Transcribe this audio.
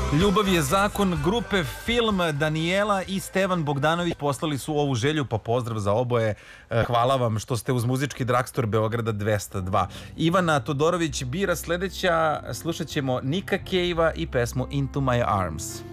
Ljubav je zakon grupe Film. Danijela i Stevan Bogdanović poslali su ovu želju, pa pozdrav za oboje. Hvala vam što ste uz muzički Dragstor Beograda 202. Ivana Todorović bira sledeća, slušat ćemo Nika Cave-a i pesmu Into My Arms.